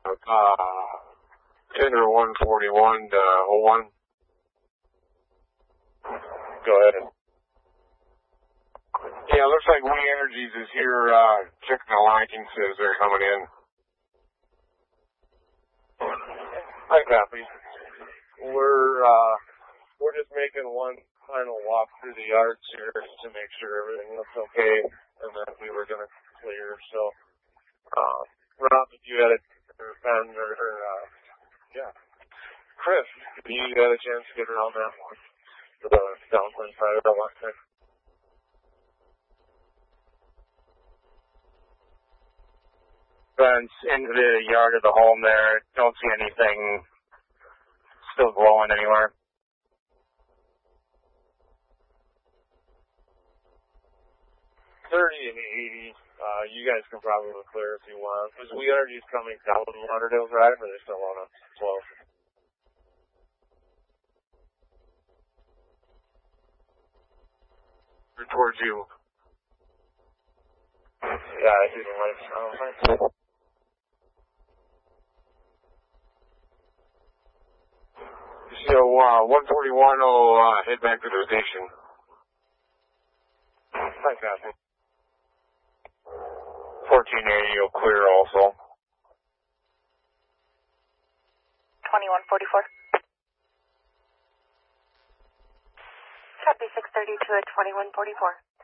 Tender 141 to 01. Go ahead. Yeah, looks like We Energies is here, checking the lighting, says they're coming in. I copy. We're just making one final walk through the yards here to make sure everything looks okay, and then we were going to clear. So, Rob, if you had Ben yeah. Chris, you got a chance to get around that one for the downwind side of the electric. Runs into the yard of the home there. Don't see anything still glowing anywhere. $30 and $80. You guys can probably clear if you want. Because We Energies coming down Lauderdale Drive, or they still on a 12? Towards you. Yeah, I see the lights. So, 141 will head back to the station. Hi, copy. 1480 will clear also. 2144. Copy 632 at 2144.